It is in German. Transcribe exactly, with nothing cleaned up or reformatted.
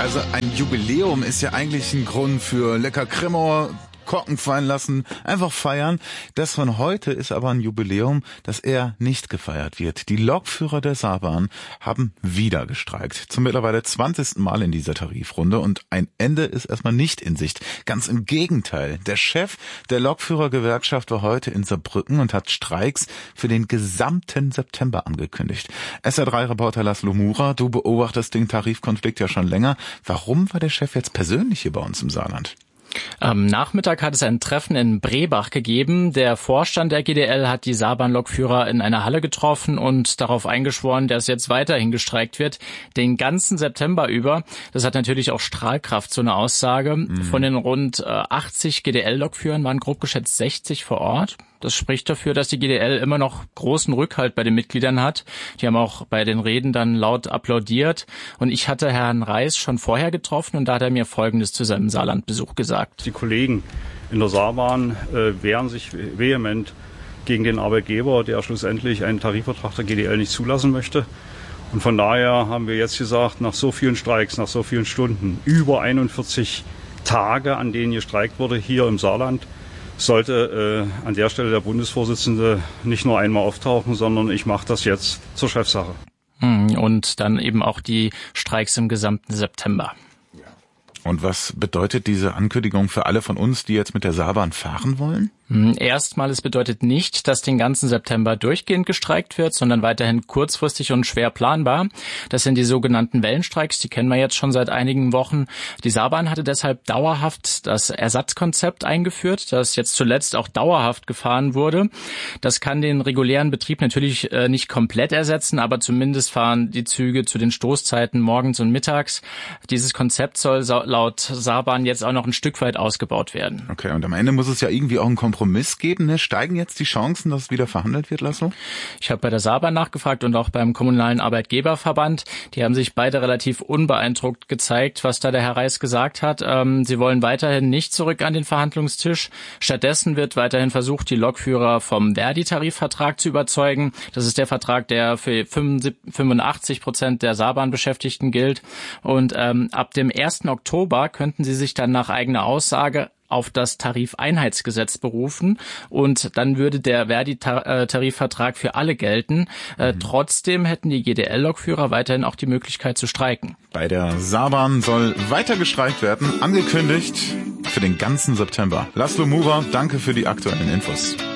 Also ein Jubiläum ist ja eigentlich ein Grund für lecker Cremor, Korken fallen lassen, einfach feiern. Das von heute ist aber ein Jubiläum, das eher nicht gefeiert wird. Die Lokführer der Saarbahn haben wieder gestreikt. Zum mittlerweile zwanzigsten Mal in dieser Tarifrunde und ein Ende ist erstmal nicht in Sicht. Ganz im Gegenteil. Der Chef der Lokführergewerkschaft war heute in Saarbrücken und hat Streiks für den gesamten September angekündigt. S R drei Reporter Laszlo Mura, du beobachtest den Tarifkonflikt ja schon länger. Warum war der Chef jetzt persönlich hier bei uns im Saarland? Am Nachmittag hat es ein Treffen in Brebach gegeben. Der Vorstand der G D L hat die Saarbahn-Lokführer in einer Halle getroffen und darauf eingeschworen, dass jetzt weiterhin gestreikt wird, den ganzen September über. Das hat natürlich auch Strahlkraft, so eine Aussage. Mhm. Von den rund achtzig G D L-Lokführern waren grob geschätzt sechzig vor Ort. Das spricht dafür, dass die G D L immer noch großen Rückhalt bei den Mitgliedern hat. Die haben auch bei den Reden dann laut applaudiert. Und ich hatte Herrn Reis schon vorher getroffen und da hat er mir Folgendes zu seinem Saarlandbesuch gesagt. Die Kollegen in der Saarbahn äh, wehren sich vehement gegen den Arbeitgeber, der schlussendlich einen Tarifvertrag der G D L nicht zulassen möchte. Und von daher haben wir jetzt gesagt, nach so vielen Streiks, nach so vielen Stunden, über einundvierzig Tage, an denen gestreikt wurde hier im Saarland, sollte äh, an der Stelle der Bundesvorsitzende nicht nur einmal auftauchen, sondern ich mache das jetzt zur Chefsache. Und dann eben auch die Streiks im gesamten September. Und was bedeutet diese Ankündigung für alle von uns, die jetzt mit der Saarbahn fahren wollen? Erstmal, es bedeutet nicht, dass den ganzen September durchgehend gestreikt wird, sondern weiterhin kurzfristig und schwer planbar. Das sind die sogenannten Wellenstreiks, die kennen wir jetzt schon seit einigen Wochen. Die Saarbahn hatte deshalb dauerhaft das Ersatzkonzept eingeführt, das jetzt zuletzt auch dauerhaft gefahren wurde. Das kann den regulären Betrieb natürlich nicht komplett ersetzen, aber zumindest fahren die Züge zu den Stoßzeiten morgens und mittags. Dieses Konzept soll laut Saarbahn jetzt auch noch ein Stück weit ausgebaut werden. Okay, und am Ende muss es ja irgendwie auch ein Kompromiss geben. Ne? Steigen jetzt die Chancen, dass es wieder verhandelt wird, Laszlo? Ich habe bei der Saarbahn nachgefragt und auch beim Kommunalen Arbeitgeberverband. Die haben sich beide relativ unbeeindruckt gezeigt, was da der Herr Reis gesagt hat. Ähm, sie wollen weiterhin nicht zurück an den Verhandlungstisch. Stattdessen wird weiterhin versucht, die Lokführer vom Verdi-Tarifvertrag zu überzeugen. Das ist der Vertrag, der für fünfundachtzig Prozent der Saarbahn-Beschäftigten gilt. Und ähm, ab dem ersten Oktober könnten sie sich dann nach eigener Aussage auf das Tarifeinheitsgesetz berufen und dann würde der Verdi-Tarifvertrag für alle gelten. Äh, mhm. Trotzdem hätten die G D L-Lokführer weiterhin auch die Möglichkeit zu streiken. Bei der Saarbahn soll weiter gestreikt werden, angekündigt für den ganzen September. Laszlo Mura, danke für die aktuellen Infos.